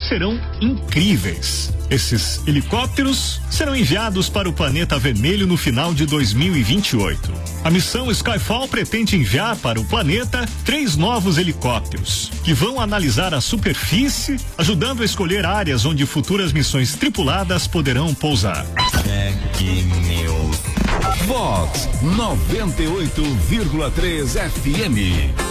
serão incríveis. Esses helicópteros serão enviados para o planeta vermelho no final de 2028. A missão Skyfall pretende enviar para o planeta 3 novos helicópteros, que vão analisar a superfície, ajudando a escolher áreas onde futuras missões tripuladas poderão pousar. Vox 98,3 FM.